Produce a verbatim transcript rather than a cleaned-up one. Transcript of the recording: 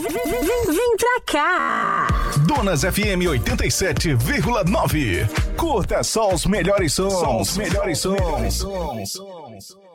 Vem, vem, vem pra cá. Donas F M oitenta e sete vírgula nove. Curta só os melhores sons. Só os melhores sons.